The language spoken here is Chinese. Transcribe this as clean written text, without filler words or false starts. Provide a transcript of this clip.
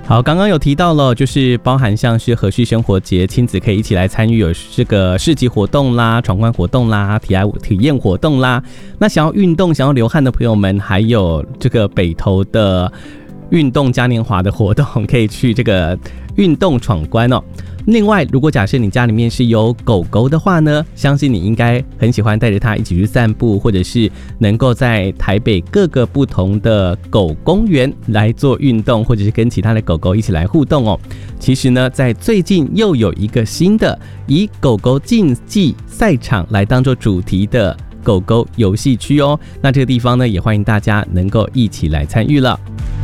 好，刚刚有提到了，就是包含像是和煦生活节，亲子可以一起来参与有这个市集活动啦、闯关活动啦、体验活动啦。那想要运动、想要流汗的朋友们，还有这个北投的运动嘉年华的活动，可以去这个运动闯关哦。另外，如果假设你家里面是有狗狗的话呢，相信你应该很喜欢带着它一起去散步，或者是能够在台北各个不同的狗公园来做运动，或者是跟其他的狗狗一起来互动哦。其实呢，在最近又有一个新的以狗狗竞技赛场来当做主题的狗狗游戏区哦。那这个地方呢，也欢迎大家能够一起来参与了。